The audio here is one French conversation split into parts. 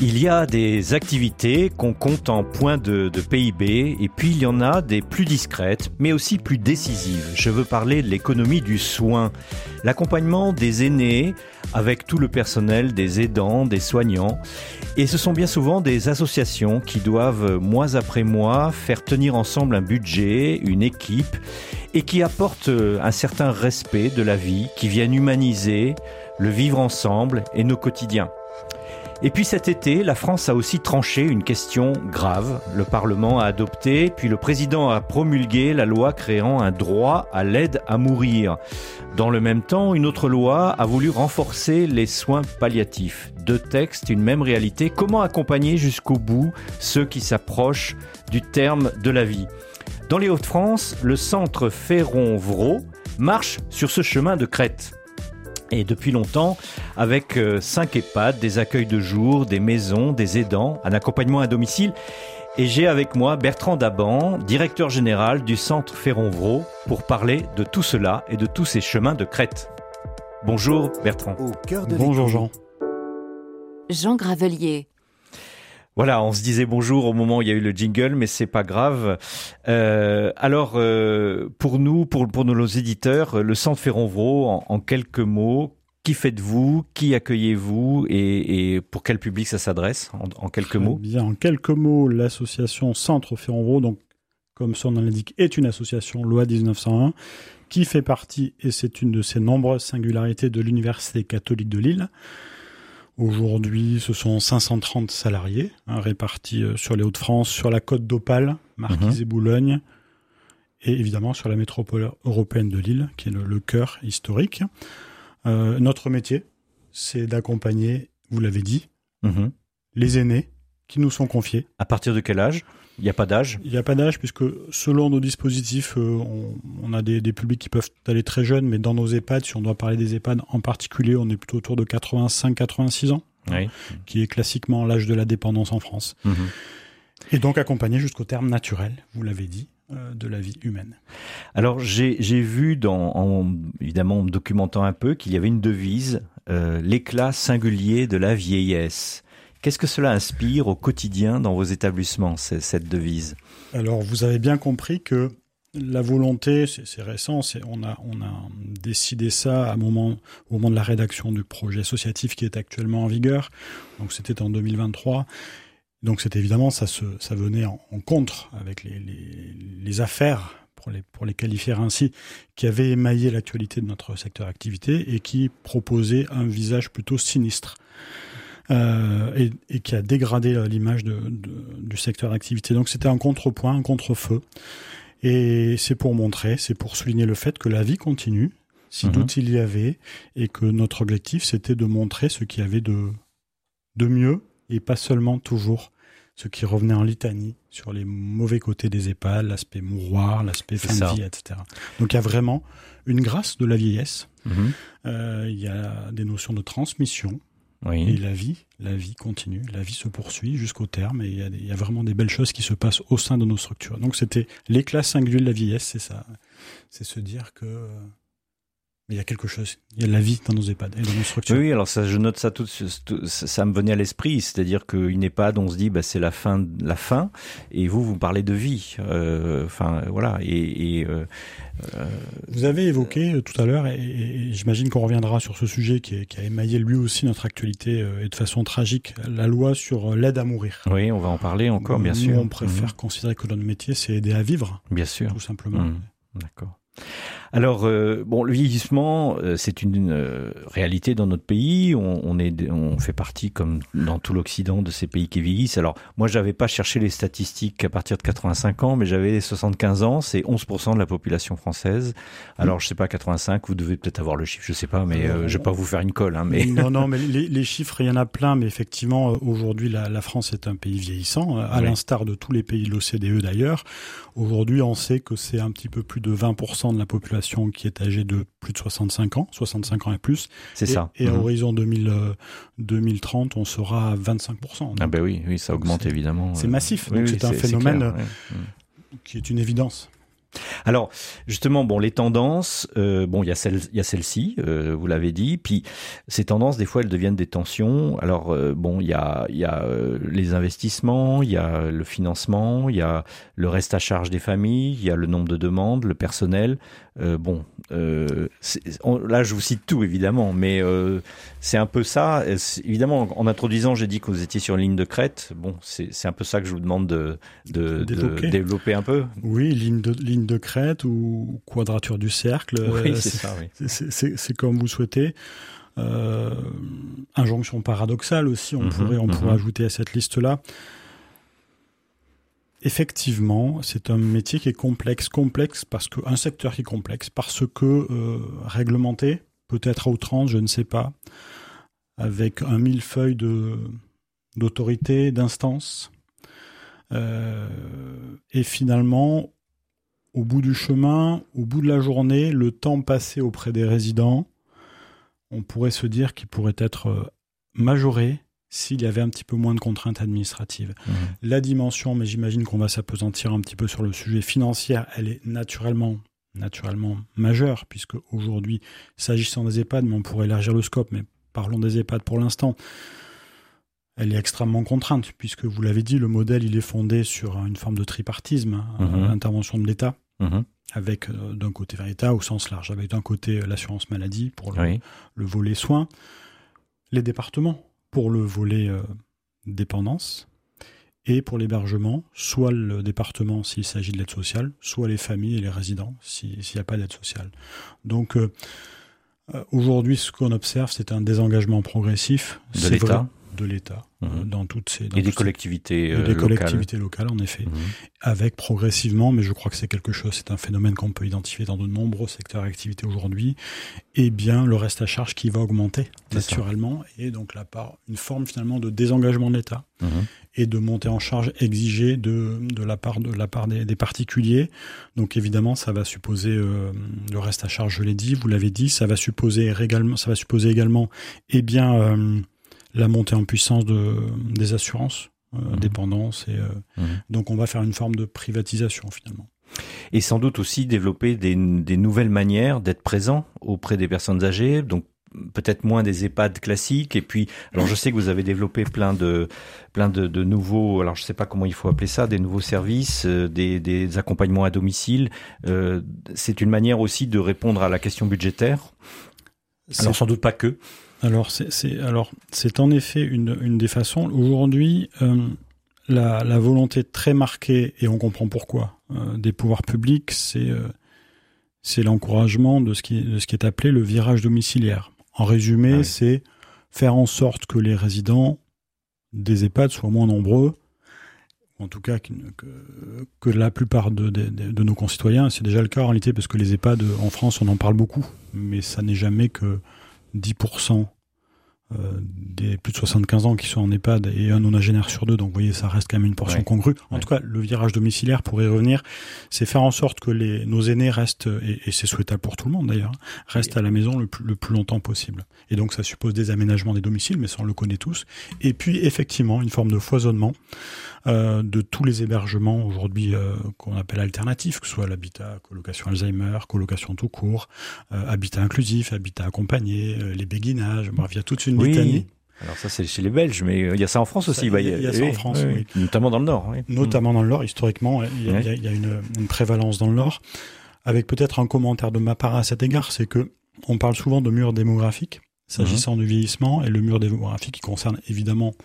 Il y a des activités qu'on compte en points de PIB et puis il y en a des plus discrètes mais aussi plus décisives. Je veux parler de l'économie du soin, l'accompagnement des aînés avec tout le personnel, des aidants, des soignants. Et ce sont bien souvent des associations qui doivent mois après mois faire tenir ensemble un budget, une équipe et qui apportent un certain respect de la vie, qui viennent humaniser le vivre ensemble et nos quotidiens. Et puis cet été, la France a aussi tranché une question grave. Le Parlement a adopté, puis le président a promulgué la loi créant un droit à l'aide à mourir. Dans le même temps, une autre loi a voulu renforcer les soins palliatifs. Deux textes, une même réalité. Comment accompagner jusqu'au bout ceux qui s'approchent du terme de la vie ? Dans les Hauts-de-France, le centre Féron-Vraud marche sur ce chemin de crête. Et depuis longtemps, avec 5 EHPAD, des accueils de jour, des maisons, des aidants, un accompagnement à domicile. Et j'ai avec moi Bertrand Daban, directeur général du centre Féron-Vraud, pour parler de tout cela et de tous ces chemins de crête. Bonjour Bertrand. Bonjour Jean. Jean Gravelier. Voilà, on se disait bonjour au moment où il y a eu le jingle, mais c'est pas grave. Pour nous, pour nos éditeurs, le centre Féron-Vraud, en quelques mots, qui faites-vous, qui accueillez-vous et pour quel public ça s'adresse en quelques mots ? Bien, en quelques mots, l'association Centre Féron-Vraud, donc comme son nom l'indique, est une association loi 1901 qui fait partie, et c'est une de ses nombreuses singularités, de l'Université catholique de Lille. Aujourd'hui, ce sont 530 salariés répartis sur les Hauts-de-France, sur la côte d'Opale, Marquise et Boulogne, et évidemment sur la métropole européenne de Lille, qui est le cœur historique. Notre métier, c'est d'accompagner, vous l'avez dit, les aînés qui nous sont confiés. À partir de quel âge ? Il n'y a pas d'âge ? Il n'y a pas d'âge, puisque selon nos dispositifs, on a des publics qui peuvent aller très jeunes, mais dans nos EHPAD, si on doit parler des EHPAD en particulier, on est plutôt autour de 85-86 ans, oui. Qui est classiquement l'âge de la dépendance en France. Et donc accompagné jusqu'au terme naturel, vous l'avez dit, de la vie humaine. Alors j'ai vu, évidemment en me documentant un peu, qu'il y avait une devise, l'éclat singulier de la vieillesse. Qu'est-ce que cela inspire au quotidien dans vos établissements, cette devise ? Alors, vous avez bien compris que la volonté, c'est récent, on a décidé ça au moment de la rédaction du projet associatif qui est actuellement en vigueur. Donc, c'était en 2023. Donc, c'était évidemment, ça venait en contre avec les affaires, pour les qualifier ainsi, qui avaient émaillé l'actualité de notre secteur d'activité et qui proposaient un visage plutôt sinistre. Et qui a dégradé l'image du secteur d'activité. Donc c'était un contrepoint, un contre-feu. Et c'est pour souligner le fait que la vie continue, si doute il y avait, et que notre objectif c'était de montrer ce qu'il y avait de mieux, et pas seulement toujours ce qui revenait en litanie sur les mauvais côtés des EHPAD, l'aspect mouroir, l'aspect fin de vie, etc. Donc il y a vraiment une grâce de la vieillesse. Il y a des notions de transmission. Oui. Et la vie continue, la vie se poursuit jusqu'au terme et il y a vraiment des belles choses qui se passent au sein de nos structures. Donc c'était l'éclat singulier de la vieillesse, c'est ça. C'est se dire que il y a quelque chose, il y a de la vie dans nos EHPAD et dans nos structures. Oui, alors ça, je note ça ça me venait à l'esprit, c'est-à-dire qu'une EHPAD, on se dit c'est la fin, et vous parlez de vie. Voilà. Vous avez évoqué tout à l'heure, et j'imagine qu'on reviendra sur ce sujet qui a émaillé lui aussi notre actualité et de façon tragique, la loi sur l'aide à mourir. Oui, on va en parler encore, bien sûr. Nous, on préfère considérer que notre métier, c'est aider à vivre. Bien sûr. Tout simplement. D'accord. Alors, le vieillissement, c'est une réalité dans notre pays. On fait partie, comme dans tout l'Occident, de ces pays qui vieillissent. Alors, moi, j'avais pas cherché les statistiques à partir de 85 ans, mais j'avais 75 ans. C'est 11% de la population française. Alors, je sais pas, 85, vous devez peut-être avoir le chiffre, je sais pas, mais je vais pas vous faire une colle. Mais... Non, mais les chiffres, il y en a plein, mais effectivement, aujourd'hui, la France est un pays vieillissant, à l'instar de tous les pays de l'OCDE d'ailleurs. Aujourd'hui, on sait que c'est un petit peu plus de 20% de la population qui est âgée de plus de 65 ans et plus. C'est ça. Et à horizon 2030, on sera à 25%. Donc, oui, ça augmente évidemment. C'est massif. Donc c'est un phénomène qui est une évidence Alors, justement, bon, les tendances, il y a celle-ci, vous l'avez dit, puis ces tendances, des fois, elles deviennent des tensions. Alors, il y a les investissements, il y a le financement, il y a le reste à charge des familles, il y a le nombre de demandes, le personnel. Là, je vous cite tout, évidemment, mais c'est un peu ça. Évidemment, en introduisant, j'ai dit que vous étiez sur une ligne de crête. Bon, c'est un peu ça que je vous demande de développer un peu. Oui, ligne de crête ou quadrature du cercle. Oui, c'est ça, oui. C'est comme vous souhaitez. Injonction paradoxale aussi, on pourrait ajouter à cette liste-là. Effectivement, c'est un métier qui est complexe parce que un secteur qui est complexe parce que réglementé, peut-être à outrance, je ne sais pas, avec un millefeuille d'autorités, d'instances, et finalement, au bout du chemin, au bout de la journée, le temps passé auprès des résidents, on pourrait se dire qu'il pourrait être majoré s'il y avait un petit peu moins de contraintes administratives. La dimension, mais j'imagine qu'on va s'appesantir un petit peu sur le sujet financier, elle est naturellement majeure, puisque aujourd'hui, s'agissant des EHPAD, mais on pourrait élargir le scope, mais parlons des EHPAD pour l'instant, elle est extrêmement contrainte, puisque vous l'avez dit, le modèle il est fondé sur une forme de tripartisme, l'intervention de l'État, avec d'un côté l'État au sens large, avec d'un côté l'assurance maladie pour le volet soins, les départements pour le volet dépendance, et pour l'hébergement, soit le département s'il s'agit de l'aide sociale, soit les familles et les résidents s'il n'y a pas d'aide sociale. Donc aujourd'hui, ce qu'on observe, c'est un désengagement progressif de l'État dans toutes ces... Et des collectivités locales. Des collectivités locales, en effet, avec progressivement, mais je crois que c'est un phénomène qu'on peut identifier dans de nombreux secteurs d'activité aujourd'hui, et bien le reste à charge qui va augmenter naturellement, et donc une forme finalement de désengagement de l'État, et de montée en charge exigée de la part des particuliers. Donc évidemment, ça va supposer le reste à charge, je l'ai dit, vous l'avez dit, ça va supposer également la montée en puissance des assurances, dépendance, et donc on va faire une forme de privatisation finalement. Et sans doute aussi développer des nouvelles manières d'être présent auprès des personnes âgées, donc peut-être moins des EHPAD classiques. Et puis, alors je sais que vous avez développé plein de nouveaux, alors je sais pas comment il faut appeler ça, des nouveaux services, des accompagnements à domicile. C'est une manière aussi de répondre à la question budgétaire. Alors sans doute pas que. Alors c'est en effet une des façons. Aujourd'hui, la volonté très marquée, et on comprend pourquoi, des pouvoirs publics, c'est l'encouragement de ce qui est appelé le virage domiciliaire. En résumé, c'est faire en sorte que les résidents des EHPAD soient moins nombreux, en tout cas que la plupart de nos concitoyens. C'est déjà le cas en réalité, parce que les EHPAD en France, on en parle beaucoup, mais ça n'est jamais que 10% des plus de 75 ans qui sont en EHPAD et un nonagénaire sur deux. Donc vous voyez, ça reste quand même une portion congrue. En tout cas, le virage domiciliaire, pour y revenir, c'est faire en sorte que nos aînés restent, et c'est souhaitable pour tout le monde d'ailleurs, restent à la maison le plus longtemps possible. Et donc ça suppose des aménagements des domiciles, mais ça on le connaît tous. Et puis effectivement, une forme de foisonnement de tous les hébergements aujourd'hui qu'on appelle alternatifs, que ce soit l'habitat, colocation Alzheimer, colocation tout court, habitat inclusif, habitat accompagné, les béguinages, bref, il y a toute une litanie. Alors ça c'est chez les Belges, mais il y a ça en France aussi. Il y a ça en France, oui. Notamment dans le Nord. Oui. Notamment dans le Nord, historiquement, il y a une prévalence dans le Nord. Avec peut-être un commentaire de ma part à cet égard, c'est que on parle souvent de mur démographique, s'agissant du vieillissement, et le mur démographique qui concerne évidemment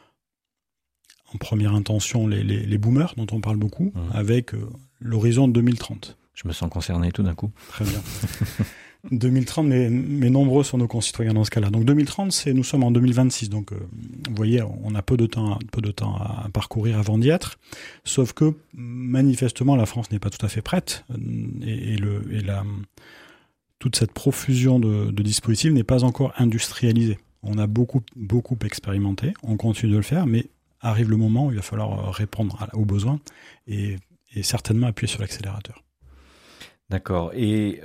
en première intention les boomers, dont on parle beaucoup, avec l'horizon de 2030. Je me sens concerné tout d'un coup. Très bien. 2030, mais nombreux sont nos concitoyens dans ce cas-là. Donc 2030, nous sommes en 2026, donc vous voyez, on a peu de temps à parcourir avant d'y être, sauf que manifestement la France n'est pas tout à fait prête, et toute cette profusion de dispositifs n'est pas encore industrialisée. On a beaucoup expérimenté, on continue de le faire, mais arrive le moment où il va falloir répondre aux besoins et certainement appuyer sur l'accélérateur. D'accord. Et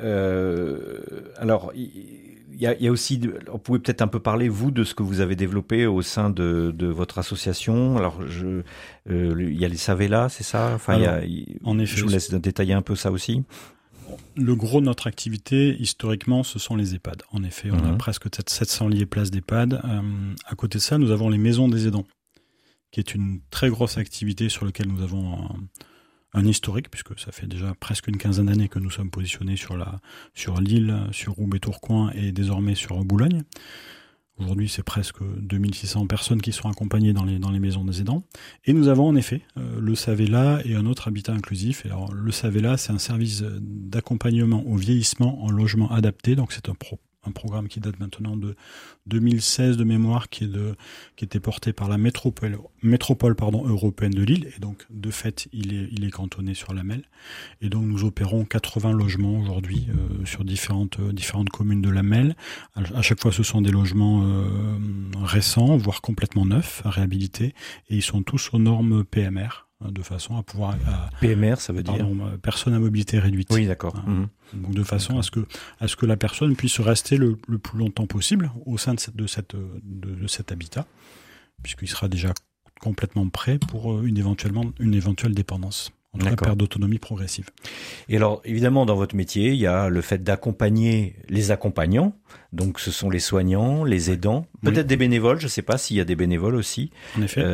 alors, il y a aussi, on pouvait peut-être un peu parler, vous, de ce que vous avez développé au sein de votre association. Alors, il y a les Savela, c'est ça? Enfin, alors, en effet, je vous laisse détailler un peu ça aussi. Le gros de notre activité, historiquement, ce sont les EHPAD. En effet, on a presque 700 lits et places d'EHPAD. À côté de ça, nous avons les maisons des aidants, qui est une très grosse activité sur laquelle nous avons un historique, puisque ça fait déjà presque une quinzaine d'années que nous sommes positionnés sur Lille, sur Roubaix-Tourcoing et désormais sur Boulogne. Aujourd'hui, c'est presque 2600 personnes qui sont accompagnées dans les maisons des aidants. Et nous avons en effet le Savela et un autre habitat inclusif. Et alors, le Savela, c'est un service d'accompagnement au vieillissement en logement adapté. Donc, c'est un programme qui date maintenant de 2016 de mémoire, qui était porté par la métropole européenne de Lille. Et donc, de fait, il est cantonné sur la Melle. Et donc, nous opérons 80 logements aujourd'hui sur différentes communes de la Melle. À chaque fois, ce sont des logements récents, voire complètement neufs, à réhabiliter. Et ils sont tous aux normes PMR, de façon à pouvoir... PMR, ça veut dire personne à mobilité réduite. Oui, d'accord. Donc de façon à ce que la personne puisse rester le plus longtemps possible au sein de cet habitat, puisqu'il sera déjà complètement prêt pour une éventuelle dépendance. En tout cas, perte d'autonomie progressive. Et alors, évidemment, dans votre métier, il y a le fait d'accompagner les accompagnants. Donc, ce sont les soignants, les aidants, peut-être des bénévoles. Je ne sais pas s'il y a des bénévoles aussi. En effet.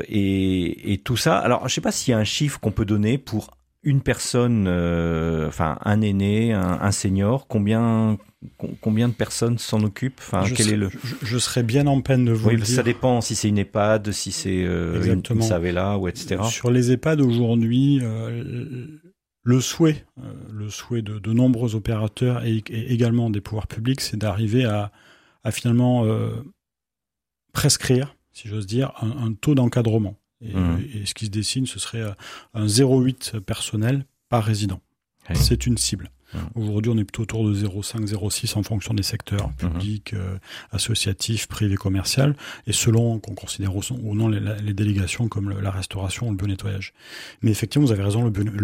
Et tout ça. Alors, je ne sais pas s'il y a un chiffre qu'on peut donner pour une personne, un aîné, un senior. Combien de personnes s'en occupent? Je serais bien en peine de vous le dire. Ça dépend si c'est une EHPAD, si c'est une Savela ou etc. Sur les EHPAD aujourd'hui, le souhait de nombreux opérateurs et également des pouvoirs publics, c'est d'arriver à finalement prescrire, si j'ose dire, un taux d'encadrement. Et ce qui se dessine, ce serait un 0,8 personnel par résident. Oui. C'est une cible. Aujourd'hui, on est plutôt autour de 0,5, 0,6 en fonction des secteurs, publics, associatifs, privés, commercial, et selon qu'on considère ou non les délégations comme la restauration ou le bio-nettoyage. Mais effectivement, vous avez raison,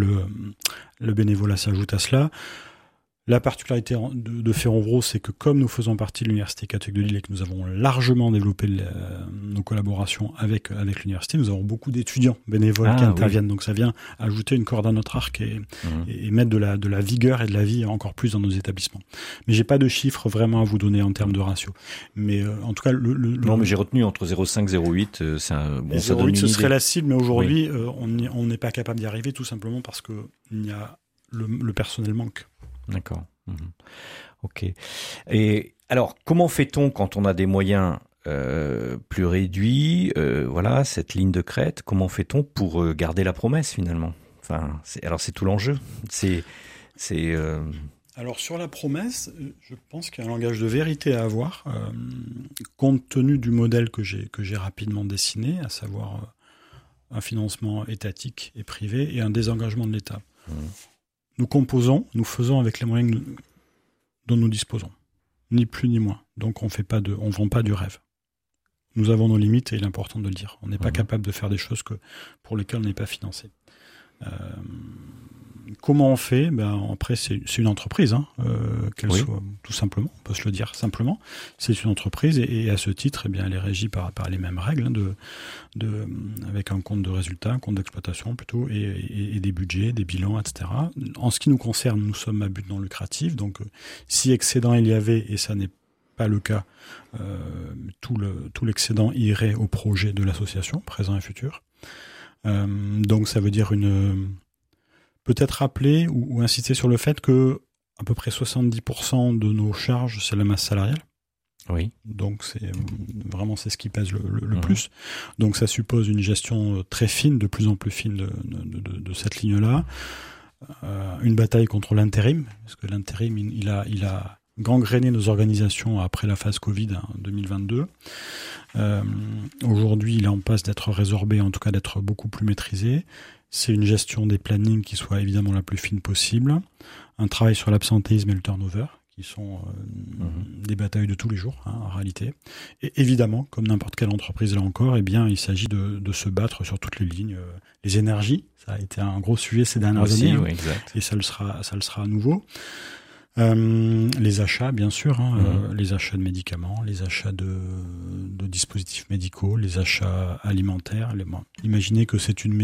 le bénévolat s'ajoute à cela. La particularité de Ferronvro, c'est que comme nous faisons partie de l'Université catholique de Lille et que nous avons largement développé nos collaborations avec l'université, nous avons beaucoup d'étudiants bénévoles qui interviennent. Oui. Donc ça vient ajouter une corde à notre arc et mettre de la vigueur et de la vie encore plus dans nos établissements. Mais j'ai pas de chiffres vraiment à vous donner en termes de ratio. Mais en tout cas, non, mais j'ai retenu entre 0,5 et 0,8. C'est un bon. 0,8, ce serait la cible, mais aujourd'hui, on n'est pas capable d'y arriver tout simplement parce que il y a le personnel manque. D'accord. Ok. Et alors, comment fait-on quand on a des moyens plus réduits, cette ligne de crête, comment fait-on pour garder la promesse finalement? Enfin, c'est tout l'enjeu. Alors sur la promesse, je pense qu'il y a un langage de vérité à avoir, compte tenu du modèle que j'ai rapidement dessiné, à savoir un financement étatique et privé et un désengagement de l'État. Nous faisons avec les moyens dont nous disposons, ni plus ni moins. Donc on vend pas du rêve. Nous avons nos limites et il est important de le dire. On n'est pas capable de faire des choses pour lesquelles on n'est pas financé. Comment on fait? Après, c'est une entreprise, qu'elle soit, tout simplement, on peut se le dire simplement. C'est une entreprise et à ce titre, elle est régie par les mêmes règles, avec un compte de résultat, un compte d'exploitation plutôt, et des budgets, des bilans, etc. En ce qui nous concerne, nous sommes à but non lucratif, donc si excédent il y avait, et ça n'est pas le cas, tout l'excédent irait au projet de l'association, présent et futur. Donc ça veut dire peut-être rappeler ou insister sur le fait que à peu près 70% de nos charges, c'est la masse salariale. Oui. Donc c'est ce qui pèse le plus. Donc ça suppose une gestion très fine, de plus en plus fine de cette ligne-là. Une bataille contre l'intérim, parce que l'intérim, il a gangréné nos organisations après la phase Covid en 2022. Aujourd'hui, il est en passe d'être résorbé, en tout cas d'être beaucoup plus maîtrisé. C'est une gestion des plannings qui soit évidemment la plus fine possible. Un travail sur l'absentéisme et le turnover, qui sont des batailles de tous les jours, en réalité. Et évidemment, comme n'importe quelle entreprise là encore, il s'agit de se battre sur toutes les lignes. Les énergies, ça a été un gros sujet ces dernières années, oui, exact. Et ça le sera à nouveau. Les achats, bien sûr, les achats de médicaments, les achats de dispositifs médicaux, les achats alimentaires. Imaginez que c'est une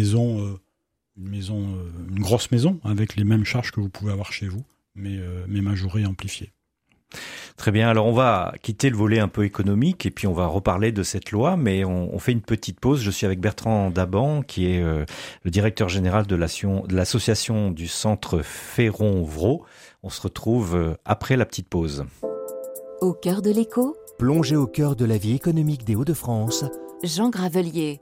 grosse maison avec les mêmes charges que vous pouvez avoir chez vous, mais majorées et amplifiées. Très bien, alors on va quitter le volet un peu économique et puis on va reparler de cette loi, mais on fait une petite pause. Je suis avec Bertrand Daban, qui est le directeur général de l'association du centre Féron-Vraud. On se retrouve après la petite pause. Au cœur de l'écho, plongé au cœur de la vie économique des Hauts-de-France, Jean Gravelier.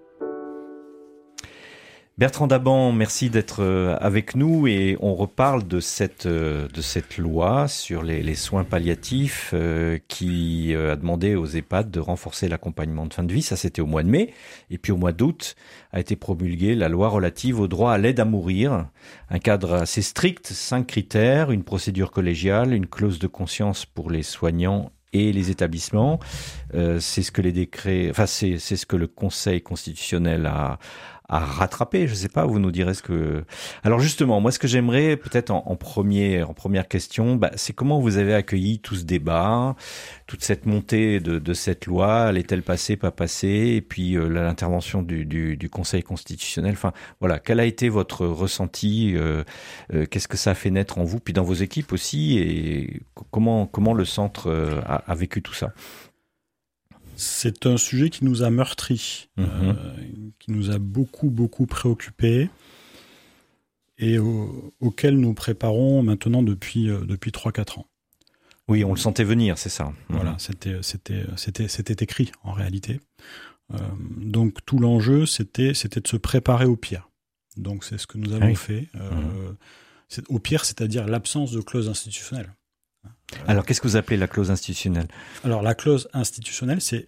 Bertrand Daban, merci d'être avec nous et on reparle de cette loi sur les soins palliatifs qui a demandé aux EHPAD de renforcer l'accompagnement de fin de vie. Ça, c'était au mois de mai. Et puis au mois d'août a été promulguée la loi relative au droit à l'aide à mourir. Un cadre assez strict, 5 critères, une procédure collégiale, une clause de conscience pour les soignants et les établissements. C'est ce que c'est ce que le Conseil constitutionnel a rattrapé, je sais pas, vous nous direz ce que... Alors justement, moi ce que j'aimerais peut-être en première question, c'est comment vous avez accueilli tout ce débat, toute cette montée de cette loi, allait-elle passer, pas passer, et puis l'intervention du Conseil constitutionnel, enfin voilà, quel a été votre ressenti, qu'est-ce que ça a fait naître en vous, puis dans vos équipes aussi, et comment le centre a vécu tout ça? C'est un sujet qui nous a meurtris, qui nous a beaucoup préoccupés et auquel nous préparons maintenant depuis 3-4 ans. Oui, on le sentait venir, c'est ça. Voilà, c'était écrit en réalité. Donc tout l'enjeu, c'était de se préparer au pire. Donc c'est ce que nous avons fait. Au pire, c'est-à-dire l'absence de clause institutionnelle. Alors, qu'est-ce que vous appelez la clause institutionnelle ? Alors, la clause institutionnelle, c'est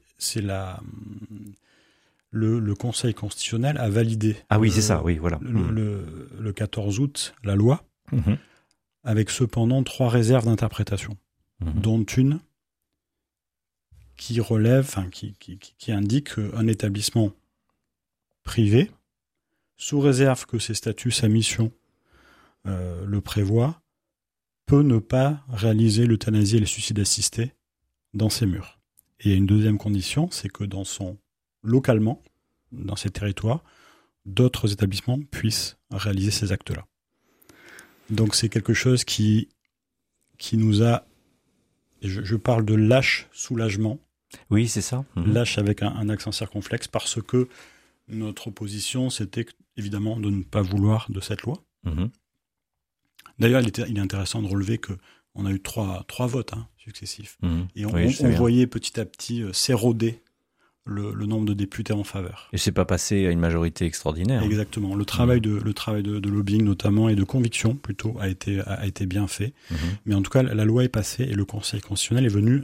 le Conseil constitutionnel a validé. Ah oui, c'est ça, oui, voilà. Le 14 août, la loi, avec cependant 3 réserves d'interprétation, dont une qui relève, qui indique qu'un établissement privé, sous réserve que ses statuts, sa mission le prévoient, peut ne pas réaliser l'euthanasie et le suicide assisté dans ses murs. Et il y a une deuxième condition, c'est que localement, dans ces territoires, d'autres établissements puissent réaliser ces actes-là. Donc c'est quelque chose qui nous a, et je parle de lâche soulagement. Oui, c'est ça. Lâche avec un accent circonflexe, parce que notre position, c'était évidemment de ne pas vouloir de cette loi. D'ailleurs, il est intéressant de relever qu'on a eu trois votes successifs. Et on voyait petit à petit s'éroder le nombre de députés en faveur. Et c'est pas passé à une majorité extraordinaire. Exactement. Le travail de lobbying notamment et de conviction plutôt a été bien fait. Mais en tout cas, la loi est passée et le Conseil constitutionnel est venu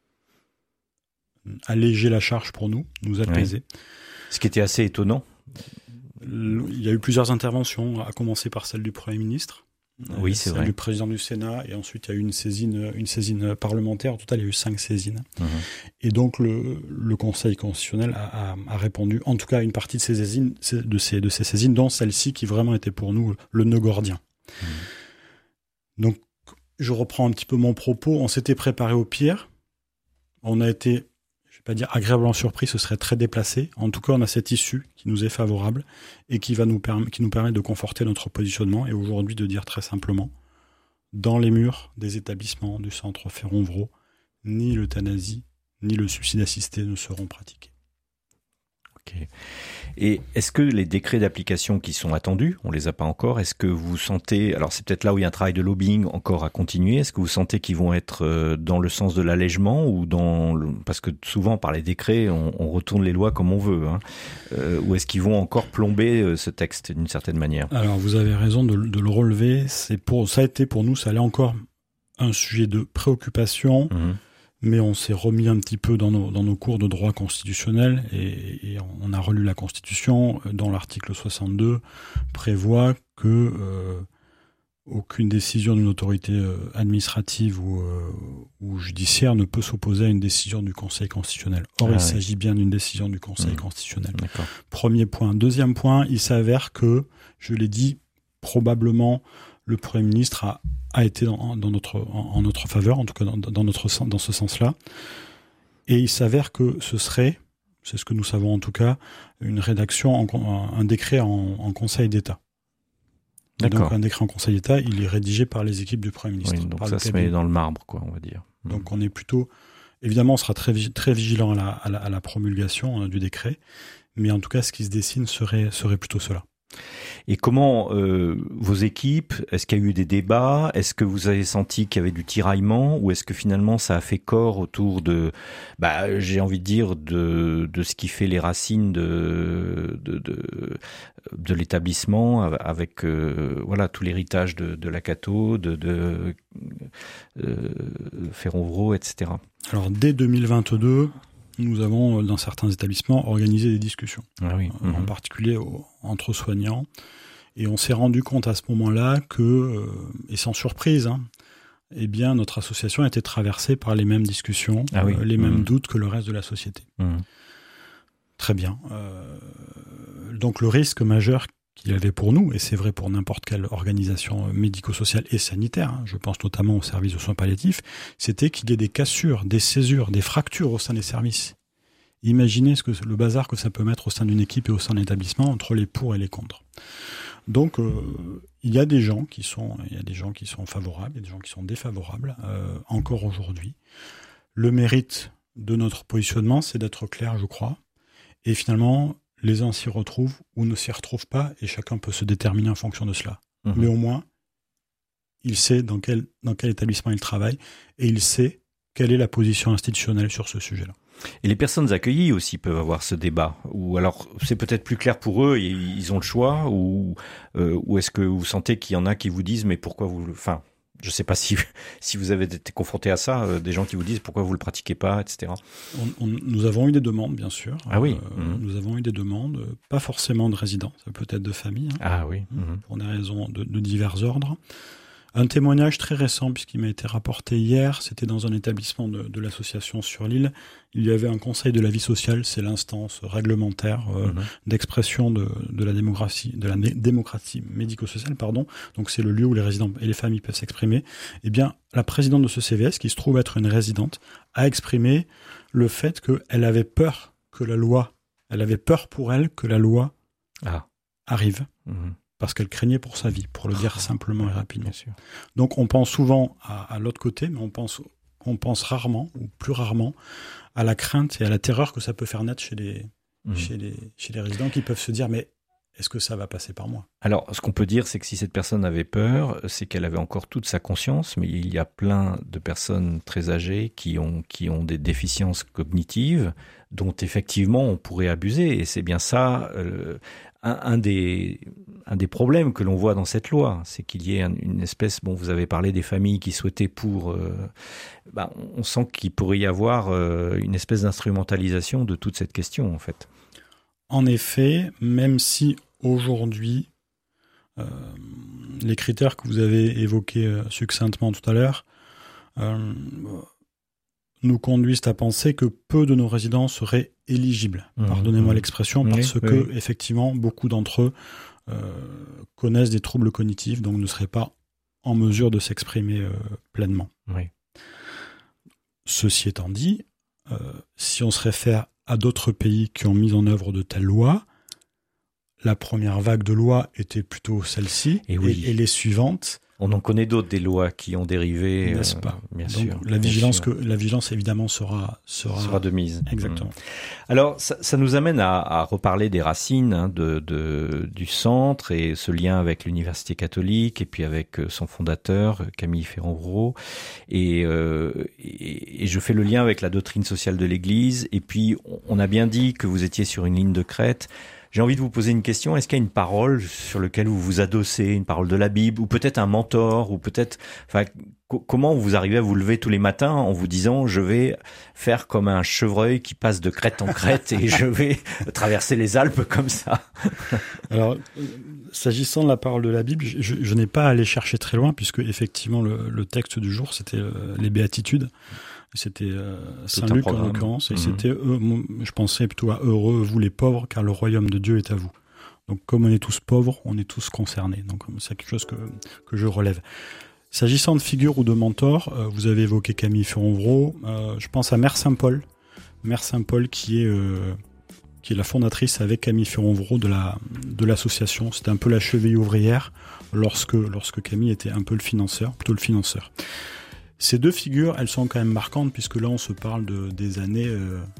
alléger la charge pour nous apaiser. Ce qui était assez étonnant. Il y a eu plusieurs interventions, à commencer par celle du Premier ministre. Oui, c'est vrai. Du président du Sénat, et ensuite il y a eu une saisine parlementaire. Au total, il y a eu 5 saisines. Et donc le Conseil constitutionnel a répondu, en tout cas à une partie de ces saisines, dont celle-ci qui vraiment était pour nous le nœud gordien. Donc je reprends un petit peu mon propos. On s'était préparé au pire. On a été, je ne vais pas dire agréablement surpris, ce serait très déplacé. En tout cas, on a cette issue qui nous est favorable et qui nous permet de conforter notre positionnement et aujourd'hui de dire très simplement, dans les murs des établissements du centre Féron-Vraud, ni l'euthanasie ni le suicide assisté ne seront pratiqués. Ok. Et est-ce que les décrets d'application qui sont attendus, on les a pas encore, est-ce que vous sentez, alors c'est peut-être là où il y a un travail de lobbying encore à continuer, est-ce que vous sentez qu'ils vont être dans le sens de l'allègement ou parce que souvent par les décrets on retourne les lois comme on veut, ou est-ce qu'ils vont encore plomber ce texte d'une certaine manière ? Alors vous avez raison de le relever, ça a été pour nous, ça allait encore un sujet de préoccupation. Mais on s'est remis un petit peu dans nos cours de droit constitutionnel et on a relu la Constitution dont l'article 62 prévoit que aucune décision d'une autorité administrative ou judiciaire ne peut s'opposer à une décision du Conseil constitutionnel. Or, il s'agit bien d'une décision du Conseil constitutionnel. D'accord. Premier point. Deuxième point, il s'avère que, je l'ai dit, probablement le Premier ministre a été en notre faveur, en tout cas dans ce sens-là. Et il s'avère que ce serait, c'est ce que nous savons en tout cas, une rédaction, un décret en Conseil d'État. Donc un décret en Conseil d'État, il est rédigé par les équipes du Premier ministre. Oui, donc ça se met dans le marbre, quoi, on va dire. Donc on est plutôt... Évidemment, on sera très vigilant à la promulgation du décret, mais en tout cas, ce qui se dessine serait plutôt cela. Et comment vos équipes, est-ce qu'il y a eu des débats? Est-ce que vous avez senti qu'il y avait du tiraillement? Ou est-ce que finalement ça a fait corps autour de, j'ai envie de dire, de ce qui fait les racines de l'établissement, avec tout l'héritage de la Cato, de Ferron-Vros, etc. Alors dès 2022, nous avons, dans certains établissements, organisé des discussions, en particulier entre soignants. Et on s'est rendu compte à ce moment-là que, et sans surprise, eh bien, notre association était traversée par les mêmes discussions, les mêmes doutes que le reste de la société. Très bien. Donc le risque majeur qu'il y avait pour nous, et c'est vrai pour n'importe quelle organisation médico-sociale et sanitaire, je pense notamment aux services de soins palliatifs, c'était qu'il y ait des cassures, des césures, des fractures au sein des services. Imaginez le bazar que ça peut mettre au sein d'une équipe et au sein d'un établissement entre les pour et les contre. Donc, il y a des gens qui sont favorables, il y a des gens qui sont défavorables, encore aujourd'hui. Le mérite de notre positionnement, c'est d'être clair, je crois, et finalement, les uns s'y retrouvent ou ne s'y retrouvent pas, et chacun peut se déterminer en fonction de cela. Mais au moins, il sait dans quel établissement il travaille, et il sait quelle est la position institutionnelle sur ce sujet-là. Et les personnes accueillies aussi peuvent avoir ce débat. Ou alors, c'est peut-être plus clair pour eux, et ils ont le choix, ou est-ce que vous sentez qu'il y en a qui vous disent, mais pourquoi vous... Enfin, je ne sais pas si vous avez été confronté à ça, des gens qui vous disent pourquoi vous ne le pratiquez pas, etc. Nous avons eu des demandes, bien sûr. Ah oui. Nous avons eu des demandes, pas forcément de résidents, ça peut être de famille. Pour des raisons de divers ordres. Un témoignage très récent, puisqu'il m'a été rapporté hier, c'était dans un établissement de l'association sur l'île. Il y avait un conseil de la vie sociale, c'est l'instance réglementaire d'expression de la démocratie médico-sociale, pardon. Donc c'est le lieu où les résidents et les familles peuvent s'exprimer. Eh bien, la présidente de ce CVS, qui se trouve être une résidente, a exprimé le fait qu'elle avait peur pour elle que la loi arrive. Parce qu'elle craignait pour sa vie, pour le dire simplement et rapidement. Donc on pense souvent à l'autre côté, mais on pense rarement, ou plus rarement, à la crainte et à la terreur que ça peut faire naître chez les résidents qui peuvent se dire « mais est-ce que ça va passer par moi ?» Alors, ce qu'on peut dire, c'est que si cette personne avait peur, c'est qu'elle avait encore toute sa conscience, mais il y a plein de personnes très âgées qui ont des déficiences cognitives dont effectivement on pourrait abuser, et c'est bien ça... Un des problèmes que l'on voit dans cette loi, c'est qu'il y ait une espèce... Bon, vous avez parlé des familles qui souhaitaient on sent qu'il pourrait y avoir une espèce d'instrumentalisation de toute cette question, en fait. En effet, même si aujourd'hui, les critères que vous avez évoqués succinctement tout à l'heure nous conduisent à penser que peu de nos résidents seraient éligibles. Pardonnez-moi l'expression, parce que effectivement, beaucoup d'entre eux connaissent des troubles cognitifs, donc ne seraient pas en mesure de s'exprimer pleinement. Ceci étant dit, si on se réfère à d'autres pays qui ont mis en œuvre de telles lois, la première vague de lois était plutôt celle-ci, et les suivantes... On en connaît d'autres, des lois qui ont dérivé, n'est-ce pas? Bien Donc, sûr. La vigilance évidemment sera de mise. Exactement. Alors, ça nous amène à reparler des racines du centre et ce lien avec l'Université catholique et puis avec son fondateur, Camille Ferron-Vros. Et je fais le lien avec la doctrine sociale de l'Église. Et puis, on a bien dit que vous étiez sur une ligne de crête. J'ai envie de vous poser une question. Est-ce qu'il y a une parole sur laquelle vous vous adossez, une parole de la Bible, ou peut-être un mentor, ou peut-être, comment vous arrivez à vous lever tous les matins en vous disant je vais faire comme un chevreuil qui passe de crête en crête et je vais traverser les Alpes comme ça? Alors, s'agissant de la parole de la Bible, je n'ai pas à aller chercher très loin puisque effectivement le texte du jour c'était les béatitudes. C'était Saint Luc en l'occurrence, et c'était je pensais plutôt à heureux vous les pauvres car le royaume de Dieu est à vous. Donc comme on est tous pauvres, on est tous concernés. Donc c'est quelque chose que je relève. S'agissant de figure ou de mentor, vous avez évoqué Camille Furonvro. Je pense à Mère Saint-Paul. Mère Saint-Paul qui est la fondatrice avec Camille Furonvro de l'association. C'était un peu la cheville ouvrière lorsque Camille était un peu plutôt le financeur. Ces deux figures, elles sont quand même marquantes puisque là on se parle des années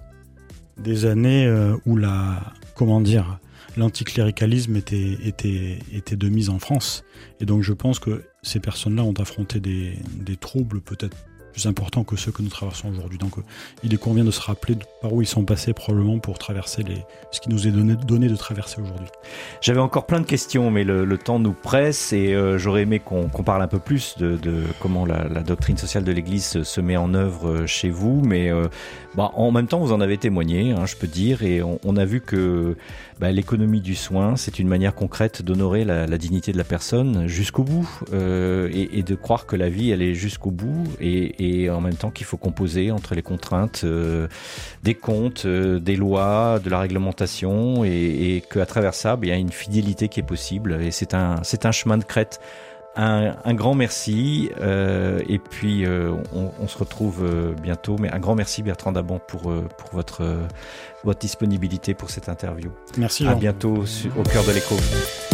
où l'anticléricalisme était de mise en France. Et donc je pense que ces personnes-là ont affronté des troubles peut-être plus importants que ceux que nous traversons aujourd'hui. Donc il est convient de se rappeler par où ils sont passés probablement pour traverser ce qui nous est donné de traverser aujourd'hui. J'avais encore plein de questions, mais le temps nous presse et j'aurais aimé qu'on parle un peu plus de comment la doctrine sociale de l'Église se met en œuvre chez vous, mais en même temps vous en avez témoigné, je peux dire, et on a vu que l'économie du soin, c'est une manière concrète d'honorer la dignité de la personne jusqu'au bout et de croire que la vie elle est jusqu'au bout et en même temps qu'il faut composer entre les contraintes des comptes, des lois, de la réglementation et qu'à travers ça, il y a une fidélité qui est possible et c'est un chemin de crête. Un grand merci et puis on se retrouve bientôt. Mais un grand merci Bertrand Daban pour votre disponibilité pour cette interview. Merci Jean. À bientôt au cœur de l'écho.